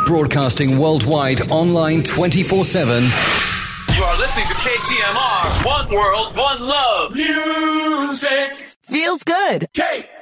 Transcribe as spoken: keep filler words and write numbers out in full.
Broadcasting worldwide, online twenty-four seven. You are listening to K T M R. One world, one love. Music feels good. K